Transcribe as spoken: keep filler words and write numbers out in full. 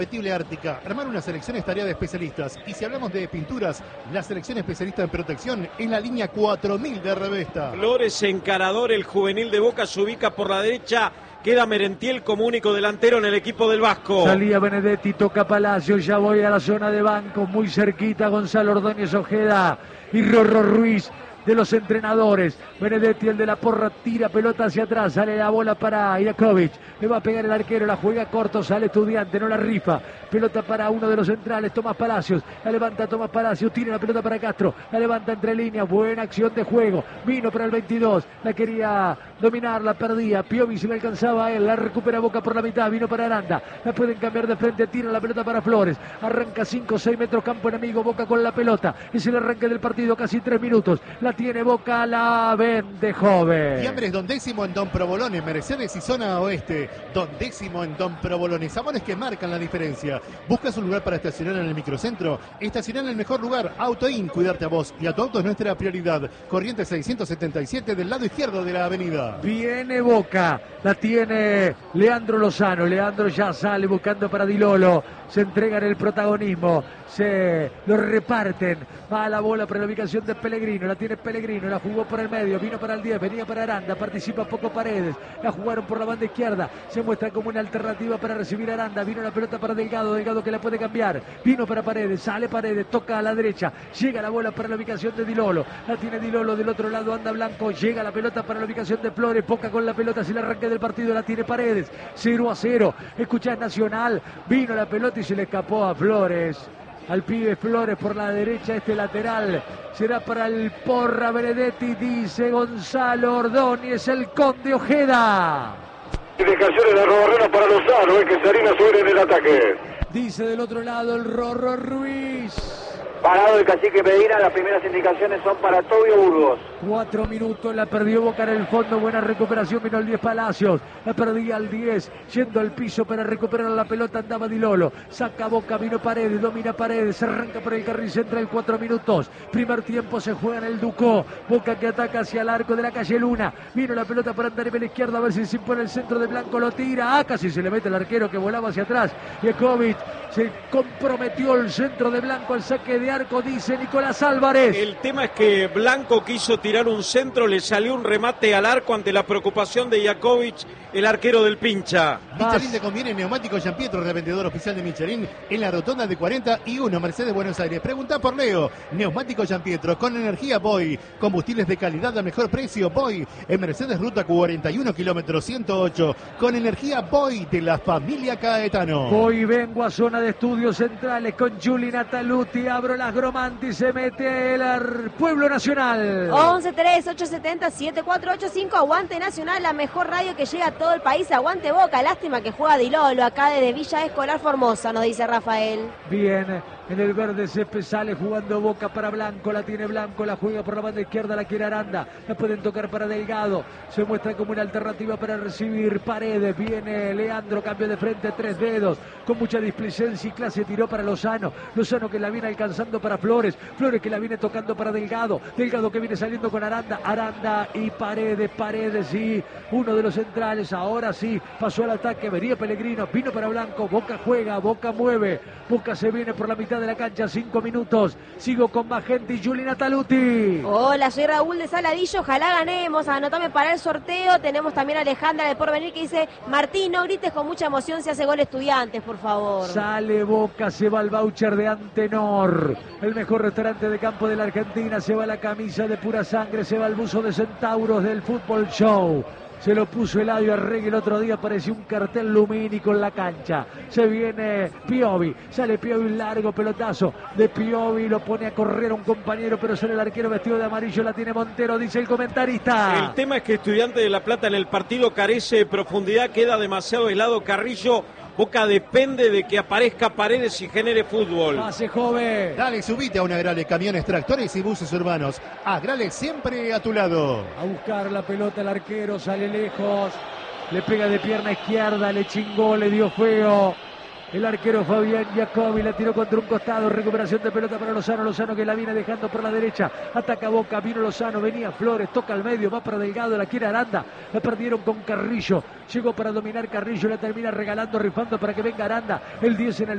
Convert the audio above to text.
Competible Ártica, armar una selección es tarea de especialistas. Y si hablamos de pinturas, la selección especialista en protección es la línea cuatro mil de Revesta. Flores encarador, el juvenil de Boca se ubica por la derecha. Queda Merentiel como único delantero en el equipo del Vasco. Salía Benedetti, toca Palacio, ya voy a la zona de bancos, muy cerquita Gonzalo Ordóñez Ojeda y Rorro Ruiz de los entrenadores. Benedetti, el de la porra, tira pelota hacia atrás, sale la bola para Iakovic, le va a pegar el arquero, la juega corto, sale Estudiante, no la rifa, pelota para uno de los centrales, Tomás Palacios, la levanta Tomás Palacios, tira la pelota para Castro, la levanta entre líneas, buena acción de juego, vino para el veintidós, la quería dominar, la perdía, Piovi se le alcanzaba a él, la recupera Boca por la mitad, vino para Aranda, la pueden cambiar de frente, tira la pelota para Flores, arranca cinco o seis metros campo enemigo, Boca con la pelota, es el arranque del partido, casi tres minutos, la tiene Boca, la vende joven. Fiambres Don Décimo en Don Provolone, Mercedes y zona oeste, Don Décimo en Don Provolone, sabores que marcan la diferencia. ¿Buscas un lugar para estacionar en el microcentro? Estacionar en el mejor lugar, Autoin, cuidarte a vos y a tu auto es nuestra prioridad. Corriente seiscientos setenta y siete del lado izquierdo de la avenida. Viene Boca, la tiene Leandro Lozano, Leandro ya sale buscando para Di Lolo, se entregan el protagonismo, se lo reparten, va a la bola para la ubicación de Pellegrino, la tiene Pellegrino, la jugó por el medio, vino para el diez, venía para Aranda, participa poco Paredes, la jugaron por la banda izquierda, se muestra como una alternativa para recibir a Aranda, vino la pelota para Delgado, Delgado que la puede cambiar, vino para Paredes, sale Paredes, toca a la derecha, llega la bola para la ubicación de Di Lolo, la tiene Di Lolo, del otro lado anda Blanco, llega la pelota para la ubicación de Flores, Boca con la pelota, si el arranque del partido la tiene Paredes, cero a cero, escuchás Nacional, vino la pelota y se le escapó a Flores. Al pibe Flores por la derecha, este lateral será para el Porra Benedetti, dice Gonzalo Ordóñez, el Conde Ojeda. Indicaciones de Robarrena para Lozano, es que Sarina sobre en el ataque. Dice del otro lado el Rorro Ruiz. Parado el cacique Medina, las primeras indicaciones son para Tobio Burgos. Cuatro minutos, la perdió Boca en el fondo, buena recuperación, vino el diez Palacios, la perdía al diez, yendo al piso para recuperar la pelota, andaba Di Lolo, saca Boca, vino Paredes, domina Paredes, se arranca por el carril central, cuatro minutos, primer tiempo se juega en el Ducó, Boca que ataca hacia el arco de la calle Luna, vino la pelota para andar en la izquierda, a ver si se impone el centro de Blanco, lo tira, ah, casi se le mete el arquero que volaba hacia atrás, Iakovic, se comprometió el centro de Blanco al saque de arco, dice Nicolás Álvarez. El tema es que Blanco quiso tirar un centro, le salió un remate al arco ante la preocupación de Iakovic, el arquero del Pincha. Michelin te conviene neumático Gianpietro, revendedor oficial de Michelin en la rotonda de cuarenta y uno, Mercedes, Buenos Aires. Pregunta por Leo, neumático Gianpietro con energía Boy, combustibles de calidad a mejor precio Boy, en Mercedes ruta cuarenta y uno kilómetros ciento ocho, con energía Boy de la familia Caetano. Hoy vengo a zona de estudios centrales con Juli Nataluti, abro las Gromanti, se mete el Pueblo Nacional. once tres ocho siete cero siete cuatro ocho cinco, aguante Nacional, la mejor radio que llega a todo el país, aguante Boca, lástima que juega Di Lolo acá desde Villa Escolar Formosa, nos dice Rafael. Bien, en el verde césped sale jugando Boca para Blanco, la tiene Blanco, la juega por la banda izquierda, la quiere Aranda, la pueden tocar para Delgado, se muestra como una alternativa para recibir Paredes, viene Leandro, cambio de frente, tres dedos, con mucha displicencia y clase, tiró para Lozano, Lozano que la viene alcanzando para Flores, Flores que la viene tocando para Delgado, Delgado que viene saliendo con Aranda, Aranda y Paredes, Paredes y uno de los centrales, ahora sí, pasó al ataque, venía Pellegrino, vino para Blanco, Boca juega, Boca mueve, Boca se viene por la mitad de la cancha, cinco minutos, sigo con más gente y Juli Nataluti. Hola, soy Raúl de Saladillo, ojalá ganemos, anotame para el sorteo, tenemos también a Alejandra de Porvenir que dice, Martín, no grites con mucha emoción si hace gol Estudiantes, por favor. Sale Boca, se va el voucher de Antenor, el mejor restaurante de campo de la Argentina, se va la camisa de pura sangre, se va el buzo de Centauros del Fútbol Show. Se lo puso Eladio Arregui el otro día, parecía un cartel lumínico en la cancha. Se viene Piovi, sale Piovi, un largo pelotazo de Piovi, lo pone a correr a un compañero, pero sale el arquero vestido de amarillo, la tiene Montero, dice el comentarista. El tema es que Estudiantes de La Plata en el partido carece de profundidad, queda demasiado helado Carrillo. Boca depende de que aparezca Paredes y genere fútbol. Pase joven. Dale, subite a una Agrale, camiones, tractores y buses urbanos. Agrale siempre a tu lado. A buscar la pelota el arquero, sale lejos, le pega de pierna izquierda, le chingó, le dio feo. el arquero Fabián Giacomi, la tiró contra un costado, recuperación de pelota para Lozano, Lozano que la viene dejando por la derecha, ataca Boca, vino Lozano, venía Flores, toca al medio, va para Delgado, la quiere Aranda, la perdieron con Carrillo, llegó para dominar Carrillo, la termina regalando, rifando para que venga Aranda, el diez en el